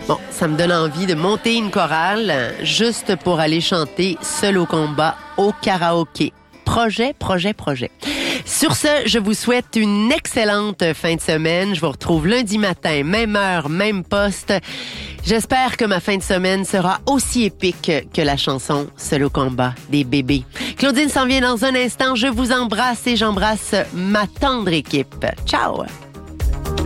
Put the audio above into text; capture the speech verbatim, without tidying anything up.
Bon, ça me donne envie de monter une chorale juste pour aller chanter seul au combat au karaoké. Projet, projet, projet. Sur ce, je vous souhaite une excellente fin de semaine. Je vous retrouve lundi matin, même heure, même poste. J'espère que ma fin de semaine sera aussi épique que la chanson Seul au combat des bébés. Claudine s'en vient dans un instant. Je vous embrasse et j'embrasse ma tendre équipe. Ciao!